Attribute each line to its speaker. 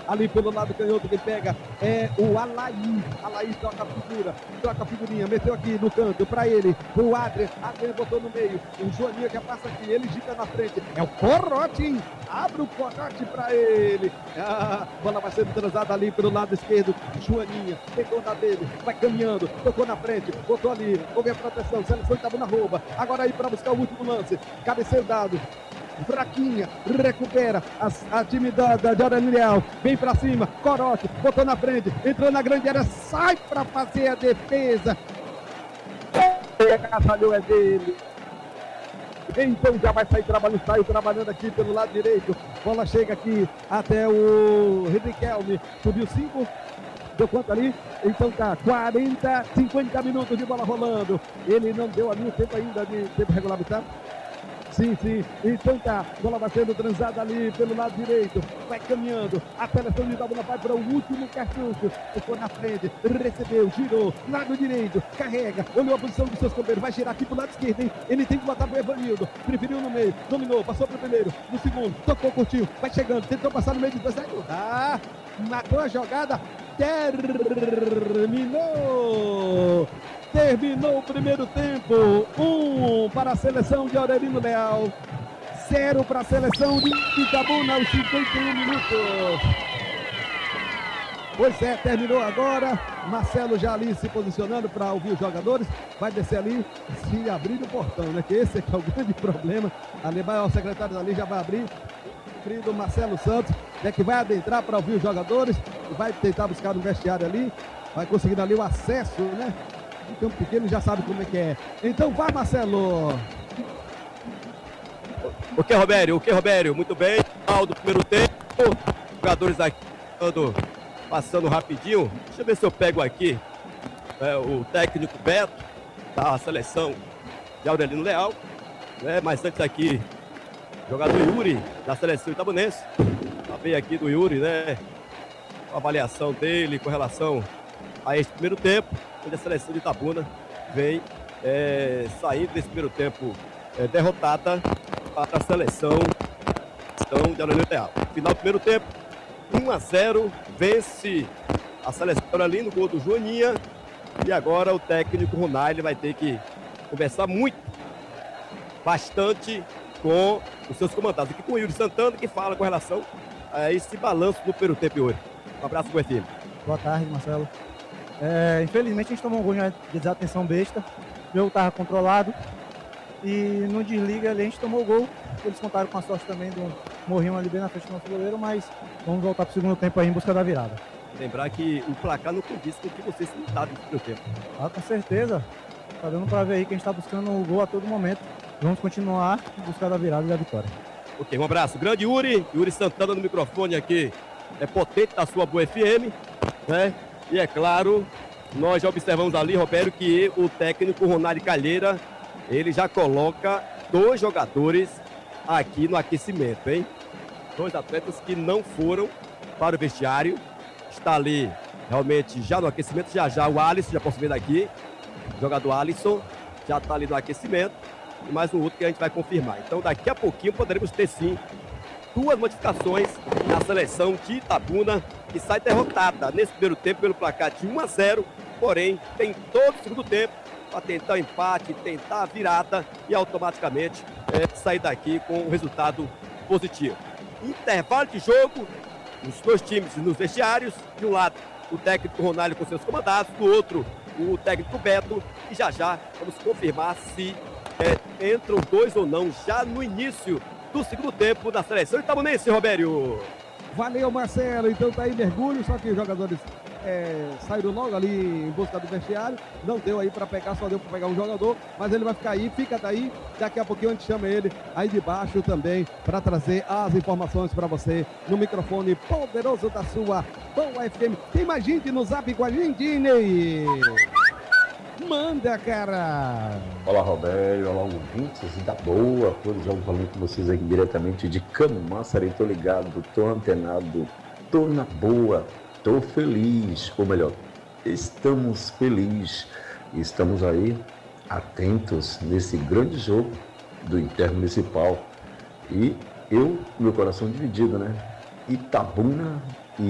Speaker 1: ali pelo lado canhoto, quem pega é o Alaí. Alaí troca a figurinha, meteu aqui no canto para ele, pro Adrian. Adrian botou no meio, o Joaninha já passa aqui, ele gira na frente, é o Corote, abre o Corote para ele. A bola vai sendo transada ali pelo lado esquerdo, Joaninha pegou na dele, vai caminhando, tocou na frente, botou ali, houve a proteção, Seleção Itabuna rouba, agora aí para buscar o último lance, cabeceio dado, fraquinha, recupera a time de Aurélio Leal, vem pra cima, Corote, botou na frente, entrou na grande área, sai pra fazer a defesa, falhou é dele. Então já vai sair trabalhando, saiu trabalhando aqui pelo lado direito, bola chega aqui até o Riquelme, subiu 5, deu quanto ali? Então tá, 50 minutos de bola rolando, ele não deu ali o tempo ainda de tempo regulamentar. Sim, então tá, bola vai sendo transada ali pelo lado direito, vai caminhando, a seleção de Itabuna vai para o último cartucho, ficou na frente, recebeu, girou, lado direito, carrega, olhou a posição dos seus companheiros, vai girar aqui pro lado esquerdo, hein? Ele tem que botar pro Evanildo, preferiu no meio, dominou, passou pro primeiro, no segundo, tocou, curtiu, vai chegando, tentou passar no meio de dois, matou a jogada, terminou o primeiro tempo, 1 para a seleção de Aurelino Leal, 0 para a seleção de Itabuna aos 51 minutos. Pois é, terminou agora, Marcelo já ali se posicionando para ouvir os jogadores, vai descer ali, se abrir o portão, né, que esse é que é o grande problema, ali vai o secretário ali, já vai abrir, o querido Marcelo Santos, né, que vai adentrar para ouvir os jogadores, vai tentar buscar no vestiário ali, vai conseguir ali o acesso, né, de campo pequeno, já sabe como é que é. Então vai, Marcelo.
Speaker 2: O que, Robério? Muito bem, final do primeiro tempo, jogadores aqui passando rapidinho, deixa eu ver se eu pego aqui o técnico Beto da seleção de Aurelino Leal, né? Mas antes aqui, jogador Yuri da seleção itabunense, falei aqui do Yuri, né, a avaliação dele com relação a este primeiro tempo, onde a seleção de Itabuna vem saindo desse primeiro tempo derrotada para a seleção de Aurelino Leal. Final do primeiro tempo, 1-0, vence a seleção ali no gol do Joaninha, e agora o técnico Ronaldo vai ter que conversar bastante com os seus comandados. Aqui com o Yuri Santana, que fala com relação a esse balanço do primeiro tempo hoje. Um abraço para o time.
Speaker 3: Boa tarde, Marcelo. Infelizmente a gente tomou um gol de desatenção besta, o jogo estava controlado e no desliga ali a gente tomou o gol, eles contaram com a sorte também do Morrinho ali bem na frente do nosso goleiro, mas vamos voltar para o segundo tempo aí em busca da virada.
Speaker 2: Lembrar que o placar não condiz com o que vocês tentaram no primeiro tempo.
Speaker 3: Com certeza, tá dando para ver aí que a gente está buscando o gol a todo momento, vamos continuar em busca da virada e da vitória.
Speaker 2: Ok, um abraço, grande Yuri Santana no microfone aqui, é potente da sua Boa FM, né? E é claro, nós já observamos ali, Roberto, que o técnico Ronaldo Calheira, ele já coloca 2 jogadores aqui no aquecimento, hein? 2 atletas que não foram para o vestiário, está ali realmente já no aquecimento, já o Alisson, já posso ver daqui, o jogador Alisson já está ali no aquecimento, e mais um outro que a gente vai confirmar. Então daqui a pouquinho poderemos ter sim 2 modificações na seleção de Itabuna, que sai derrotada nesse primeiro tempo pelo placar de 1-0, porém tem todo o segundo tempo para tentar o empate, tentar a virada e automaticamente sair daqui com um resultado positivo. Intervalo de jogo, os 2 times nos vestiários, de um lado o técnico Ronaldo com seus comandados, do outro o técnico Beto, e já vamos confirmar se entram 2 ou não já no início do segundo tempo da seleção itabunense, Robério.
Speaker 1: Valeu, Marcelo. Então tá aí mergulho, só que os jogadores saíram logo ali em busca do vestiário. Não deu aí para pegar, só deu para pegar um jogador, mas ele vai ficar aí, fica daí. Daqui a pouquinho a gente chama ele aí de baixo também para trazer as informações para você no microfone poderoso da sua Boa FM. Tem mais gente no zap com a gente, Ney? Manda, cara!
Speaker 4: Olá, Roberto, olá, ouvintes da Boa, todos vamos falando com vocês aqui diretamente de Camaçari, tô ligado, tô antenado, tô na boa, tô feliz, ou melhor, estamos felizes, estamos aí atentos nesse grande jogo do Intermunicipal e meu coração dividido, né? Itabuna